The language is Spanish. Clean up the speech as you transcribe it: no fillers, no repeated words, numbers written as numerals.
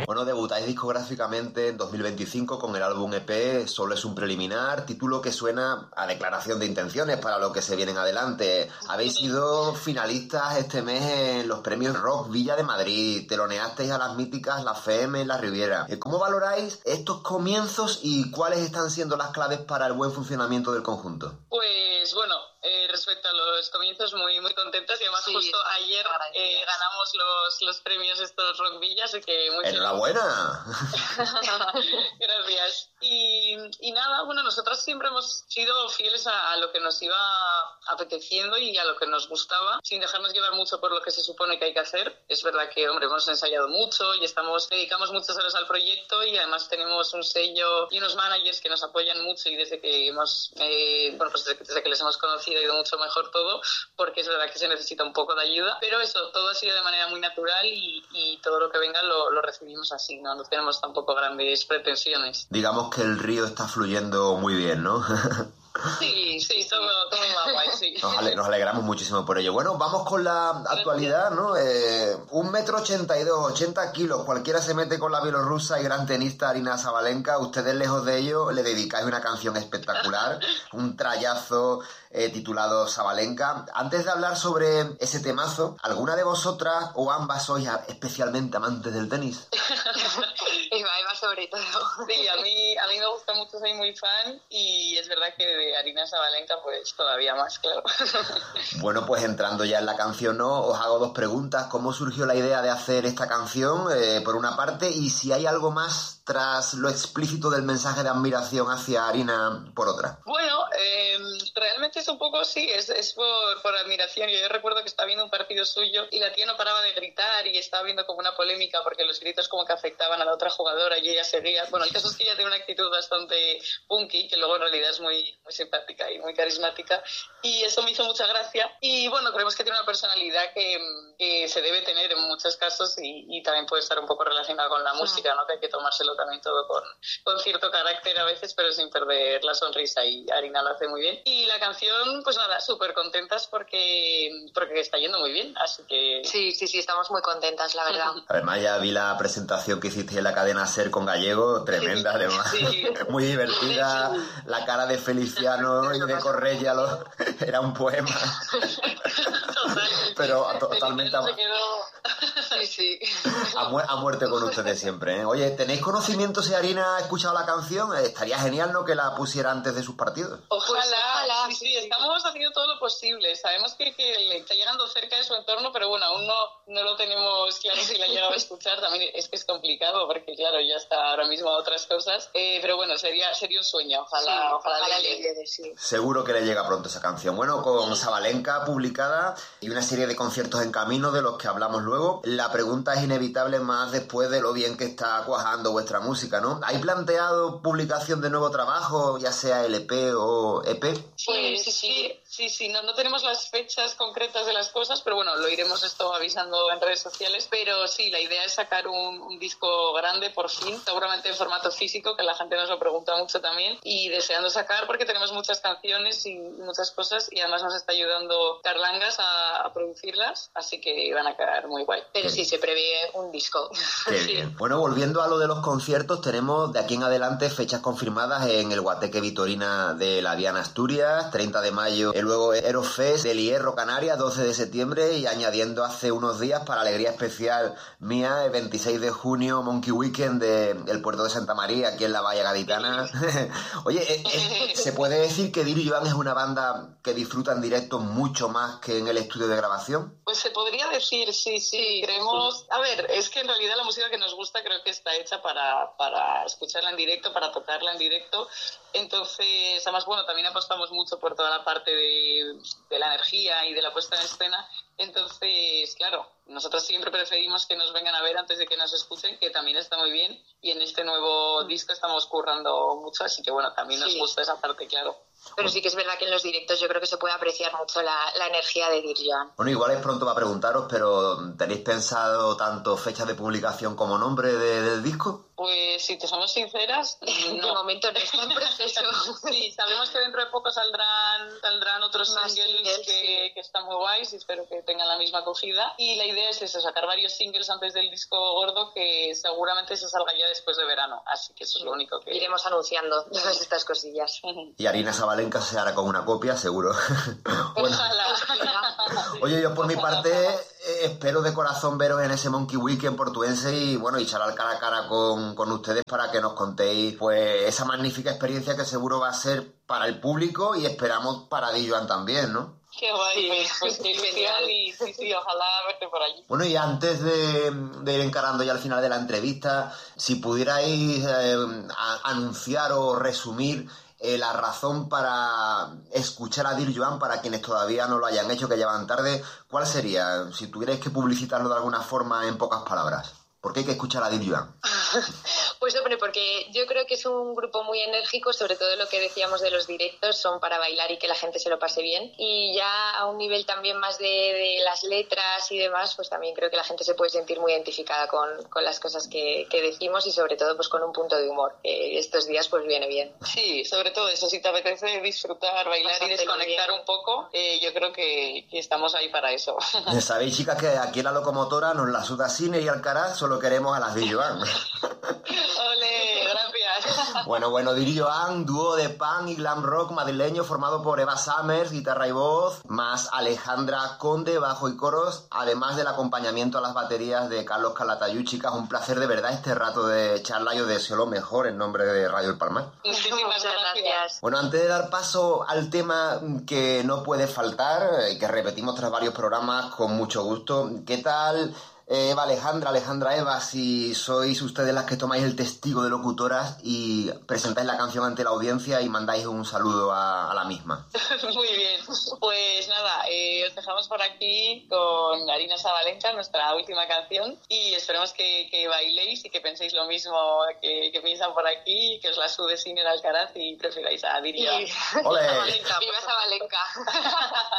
Bueno, debutáis discográficamente en 2025 con el álbum EP Solo es un preliminar, título que suena a declaración de intenciones para lo que se viene en adelante. Habéis sido finalistas este mes en los premios Rock Villa de Madrid, teloneasteis a las míticas La FM en la Riviera. ¿Cómo valoráis estos comienzos y cuáles están siendo las claves para el buen funcionamiento del conjunto? Pues bueno, respecto a los comienzos, muy muy contentas, y además justo ayer ganamos los premios estos Rock Villa, así que muy ¡enhorabuena! Gracias. Y nada, bueno, nosotras siempre hemos sido fieles a lo que nos iba apeteciendo y a lo que nos gustaba, sin dejarnos llevar mucho por lo que se supone que hay que hacer. Es verdad que, hombre, hemos ensayado mucho y dedicamos muchas horas al proyecto, y además tenemos un sello y unos managers que nos apoyan mucho, y desde que desde que les hemos conocido ha ido mucho mejor todo, porque es verdad que se necesita un poco de ayuda, pero eso, todo ha sido de manera muy natural y todo lo que venga lo recibimos así, no tenemos tampoco grandes pretensiones. Digamos que el río está fluyendo muy bien, ¿no? Sí, todo va guay, sí. Nos alegramos muchísimo por ello. Bueno, vamos con la actualidad, ¿no? 1,82 m, 80 kilos, cualquiera se mete con la bielorrusa y gran tenista Aryna Sabalenka. Ustedes, lejos de ello, le dedicáis una canción espectacular, un trayazo titulado Sabalenka. Antes de hablar sobre ese temazo, ¿alguna de vosotras o ambas sois especialmente amantes del tenis? Eva sobre todo. Sí, a mí me gusta mucho, soy muy fan, y es verdad que de Aryna Sabalenka pues todavía más, claro. Bueno, pues entrando ya en la canción, ¿no? Os hago dos preguntas. ¿Cómo surgió la idea de hacer esta canción, por una parte, y si hay algo más tras lo explícito del mensaje de admiración hacia Aryna, por otra? Bueno, realmente es un poco, sí, es por admiración. Yo recuerdo que estaba viendo un partido suyo y la tía no paraba de gritar, y estaba viendo como una polémica porque los gritos como que afectaban a la otra jugadora y ella seguía. Bueno, el caso es que ella tiene una actitud bastante punky, que luego en realidad es muy, muy simpática y muy carismática, y eso me hizo mucha gracia. Y bueno, creemos que tiene una personalidad que se debe tener en muchos casos, y también puede estar un poco relacionada con la música, ¿no? Que hay que tomárselo también todo con cierto carácter a veces, pero sin perder la sonrisa, y Aryna lo hace muy bien. Y la canción, pues nada, súper contentas porque está yendo muy bien, así que... Sí, estamos muy contentas, la verdad. Además, ya vi la presentación que hiciste en la cadena SER con Gallego, tremenda, además. Sí. Muy divertida, la cara de Feliciano y de Correia era un poema. Pero totalmente Sí. A muerte con ustedes siempre, ¿eh? Oye, ¿tenéis conocimiento si Aryna ha escuchado la canción? Estaría genial, ¿no?, que la pusiera antes de sus partidos. Ojalá. Sí, estamos haciendo todo lo posible. Sabemos que le está llegando cerca de su entorno, pero bueno, aún no lo tenemos claro si la ha llegado a escuchar. También es que es complicado porque, claro, ya está ahora mismo a otras cosas. Pero bueno, sería un sueño. Ojalá le llegue, sí. Seguro que le llega pronto esa canción. Bueno, con Sabalenka publicada y una serie de conciertos en camino de los que hablamos luego, la pregunta es inevitable más después de lo bien que está cuajando vuestra música, ¿no? ¿Hay planteado publicación de nuevo trabajo, ya sea LP o EP? Sí, no tenemos las fechas concretas de las cosas, pero bueno, lo iremos avisando en redes sociales. Pero sí, la idea es sacar un disco grande por fin, seguramente en formato físico, que la gente nos lo pregunta mucho también, y deseando sacar porque tenemos muchas canciones y muchas cosas, y además nos está ayudando Carlangas a producirlas, así que van a quedar muy guay. Pero sí, se prevé un disco. Qué bien. Bueno, volviendo a lo de los conciertos, tenemos de aquí en adelante fechas confirmadas en el Guateque Vitorina de la Diana Asturias, 30 de mayo, luego Aerofest del Hierro Canarias, 12 de septiembre, y añadiendo hace unos días, para alegría especial mía, el 26 de junio, Monkey Weekend del puerto de Santa María, aquí en la Bahía Gaditana. Oye, ¿se puede decir que Dir y Joan es una banda que disfruta en directo mucho más que en el estudio de grabación? Pues se podría decir, sí. Creemos... A ver, es que en realidad la música que nos gusta creo que está hecha para escucharla en directo, para tocarla en directo. Entonces, además, bueno, también apostamos mucho por toda la parte de la energía y de la puesta en escena. Entonces, claro, nosotros siempre preferimos que nos vengan a ver antes de que nos escuchen, que también está muy bien. Y en este nuevo disco estamos currando mucho, así que bueno, también nos gusta esa parte, claro. Pero sí que es verdad que en los directos yo creo que se puede apreciar mucho la energía de Dir Joan. Bueno, igual es pronto para preguntaros, pero ¿tenéis pensado tanto fechas de publicación como nombre del disco? Pues si te somos sinceras, De no. momento no está en proceso. Sí, sabemos que dentro de poco saldrán otros Más singles singles, que están muy guays y espero que tengan la misma acogida. Y la idea es eso, sacar varios singles antes del disco gordo que seguramente se salga ya después de verano. Así que eso es lo único que... Iremos anunciando todas estas cosillas. Y Arina Sabalenka se hará con una copia, seguro. Bueno, oye, yo por mi parte espero de corazón veros en ese Monkey Weekend portuense y bueno, y charlar cara a cara con ustedes para que nos contéis pues esa magnífica experiencia que seguro va a ser para el público y esperamos para Dir Joan también, ¿no? Qué guay, pues qué ilusión y sí, ojalá verte por allí. Bueno, y antes de ir encarando ya al final de la entrevista, si pudierais anunciar o resumir la razón para escuchar a Dir Joan para quienes todavía no lo hayan hecho, que llevan tarde, ¿cuál sería? Si tuvierais que publicitarlo de alguna forma en pocas palabras. ¿Por qué hay que escuchar a Dir Joan? Pues hombre, porque yo creo que es un grupo muy enérgico, sobre todo lo que decíamos de los directos, son para bailar y que la gente se lo pase bien. Y ya a un nivel también más de las letras y demás, pues también creo que la gente se puede sentir muy identificada con las cosas que decimos y sobre todo pues con un punto de humor, que estos días pues viene bien. Sí, sobre todo eso, si te apetece disfrutar, bailar y desconectar un poco, yo creo que estamos ahí para eso. Sabéis, chicas, que aquí en La Locomotora nos la suda Cine y Alcaraz, solo queremos a las Dir Joan. Ole, gracias. Bueno, Dir Joan, dúo de punk y glam rock madrileño formado por Eva Summers, guitarra y voz, más Alejandra Conde, bajo y coros, además del acompañamiento a las baterías de Carlos Calatayud. Chicas, un placer de verdad este rato de charla. Yo deseo lo mejor en nombre de Radio El Palmar. Muchísimas gracias. Bueno, antes de dar paso al tema que no puede faltar y que repetimos tras varios programas con mucho gusto, ¿qué tal Eva Alejandra Eva, si sois ustedes las que tomáis el testigo de locutoras y presentáis la canción ante la audiencia y mandáis un saludo a la misma? Muy bien, pues nada, os dejamos por aquí con Arina Sabalenka, nuestra última canción, y esperemos que bailéis y que penséis lo mismo que piensan por aquí, que os la sude Cine Alcaraz y prefiráis a Dir Joan. ¡Ole! Viva Sabalenka.